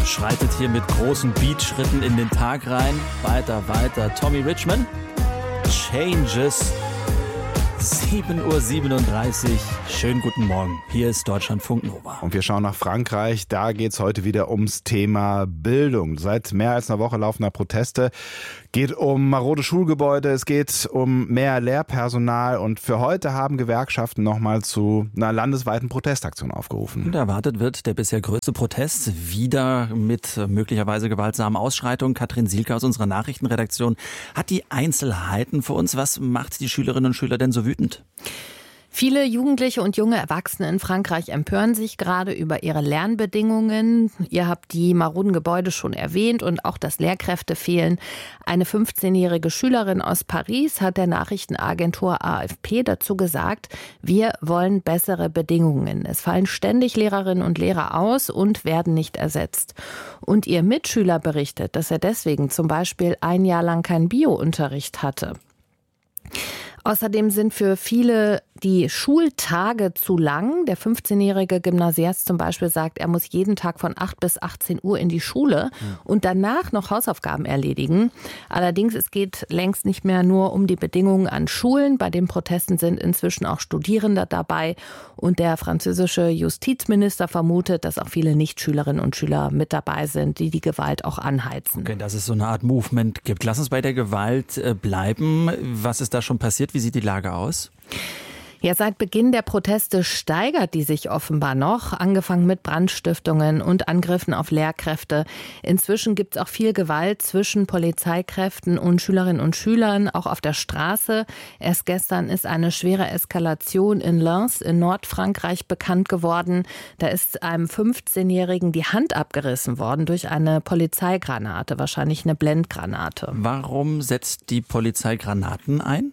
schreitet hier mit großen Beatschritten in den Tag rein. Weiter. Tommy Richman. Changes. 7:37 Uhr. Schönen guten Morgen. Hier ist Deutschlandfunk Nova. Und wir schauen nach Frankreich. Da geht es heute wieder ums Thema Bildung. Seit mehr als einer Woche laufen da Proteste. Geht um marode Schulgebäude, es geht um mehr Lehrpersonal. Und für heute haben Gewerkschaften nochmal zu einer landesweiten Protestaktion aufgerufen. Und erwartet wird der bisher größte Protest, wieder mit möglicherweise gewaltsamen Ausschreitungen. Katrin Sielke aus unserer Nachrichtenredaktion hat die Einzelheiten für uns. Was macht die Schülerinnen und Schüler denn so wütend? Viele Jugendliche und junge Erwachsene in Frankreich empören sich gerade über ihre Lernbedingungen. Ihr habt die maroden Gebäude schon erwähnt und auch, dass Lehrkräfte fehlen. Eine 15-jährige Schülerin aus Paris hat der Nachrichtenagentur AFP dazu gesagt, wir wollen bessere Bedingungen. Es fallen ständig Lehrerinnen und Lehrer aus und werden nicht ersetzt. Und ihr Mitschüler berichtet, dass er deswegen zum Beispiel ein Jahr lang keinen Bio-Unterricht hatte. Außerdem sind für viele die Schultage zu lang. Der 15-jährige Gymnasiast zum Beispiel sagt, er muss jeden Tag von 8 bis 18 Uhr in die Schule und danach noch Hausaufgaben erledigen. Allerdings, es geht längst nicht mehr nur um die Bedingungen an Schulen. Bei den Protesten sind inzwischen auch Studierende dabei. Und der französische Justizminister vermutet, dass auch viele Nichtschülerinnen und Schüler mit dabei sind, die die Gewalt auch anheizen. Okay, dass es so eine Art Movement gibt. Lass uns bei der Gewalt bleiben. Was ist da schon passiert? Wie sieht die Lage aus? Ja, seit Beginn der Proteste steigert die sich offenbar noch, angefangen mit Brandstiftungen und Angriffen auf Lehrkräfte. Inzwischen gibt es auch viel Gewalt zwischen Polizeikräften und Schülerinnen und Schülern, auch auf der Straße. Erst gestern ist eine schwere Eskalation in Lens in Nordfrankreich bekannt geworden. Da ist einem 15-Jährigen die Hand abgerissen worden durch eine Polizeigranate, wahrscheinlich eine Blendgranate. Warum setzt die Polizei Granaten ein?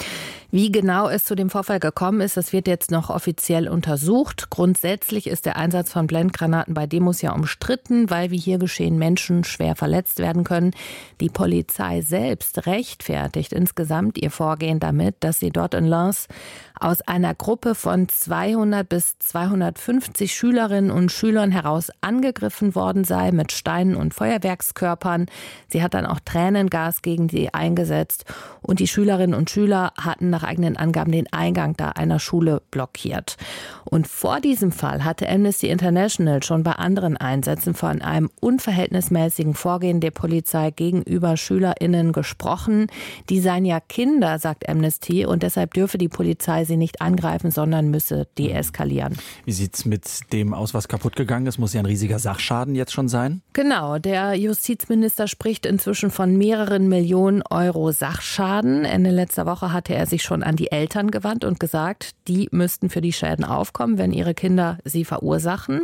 Wie genau es zu dem Vorfall gekommen ist, das wird jetzt noch offiziell untersucht. Grundsätzlich ist der Einsatz von Blendgranaten bei Demos ja umstritten, weil wie hier geschehen Menschen schwer verletzt werden können. Die Polizei selbst rechtfertigt insgesamt ihr Vorgehen damit, dass sie dort in Lens aus einer Gruppe von 200 bis 250 Schülerinnen und Schülern heraus angegriffen worden sei mit Steinen und Feuerwerkskörpern. Sie hat dann auch Tränengas gegen sie eingesetzt und die Schülerinnen und Schüler hatten nach eigenen Angaben den Eingang da einer Schule blockiert. Und vor diesem Fall hatte Amnesty International schon bei anderen Einsätzen von einem unverhältnismäßigen Vorgehen der Polizei gegenüber SchülerInnen gesprochen. Die seien ja Kinder, sagt Amnesty, und deshalb dürfe die Polizei sie nicht angreifen, sondern müsse deeskalieren. Wie sieht's mit dem aus, was kaputt gegangen ist? Muss ja ein riesiger Sachschaden jetzt schon sein? Genau, der Justizminister spricht inzwischen von mehreren Millionen Euro Sachschaden. Ende letzter Woche hatte er sich schon an die Eltern gewandt und gesagt, die müssten für die Schäden aufkommen, wenn ihre Kinder sie verursachen.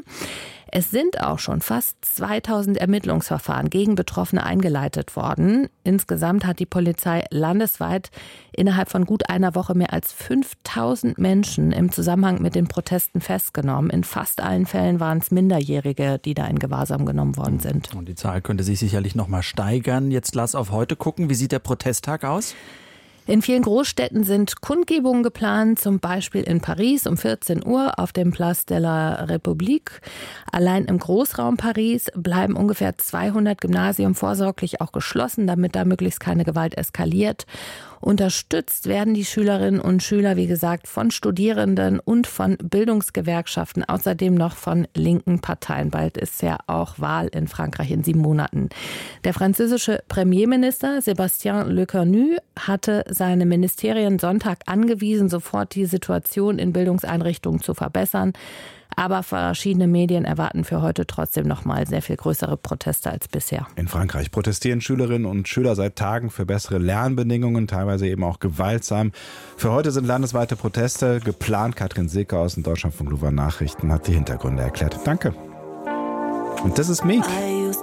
Es sind auch schon fast 2000 Ermittlungsverfahren gegen Betroffene eingeleitet worden. Insgesamt hat die Polizei landesweit innerhalb von gut einer Woche mehr als 5000 Menschen im Zusammenhang mit den Protesten festgenommen. In fast allen Fällen waren es Minderjährige, die da in Gewahrsam genommen worden sind. Und die Zahl könnte sich sicherlich noch mal steigern. Jetzt lass auf heute gucken. Wie sieht der Protesttag aus? In vielen Großstädten sind Kundgebungen geplant, zum Beispiel in Paris um 14 Uhr auf dem Place de la République. Allein im Großraum Paris bleiben ungefähr 200 Gymnasien vorsorglich auch geschlossen, damit da möglichst keine Gewalt eskaliert. Unterstützt werden die Schülerinnen und Schüler, wie gesagt, von Studierenden und von Bildungsgewerkschaften, außerdem noch von linken Parteien. Bald ist ja auch Wahl in Frankreich in 7 Monaten. Der französische Premierminister Sébastien Lecornu hatte seine Ministerien Sonntag angewiesen, sofort die Situation in Bildungseinrichtungen zu verbessern. Aber verschiedene Medien erwarten für heute trotzdem noch mal sehr viel größere Proteste als bisher. In Frankreich protestieren Schülerinnen und Schüler seit Tagen für bessere Lernbedingungen, teilweise eben auch gewaltsam. Für heute sind landesweite Proteste geplant. Katrin Sielke aus den Deutschlandfunk Nova Nachrichten hat die Hintergründe erklärt. Danke. Und das ist Meek.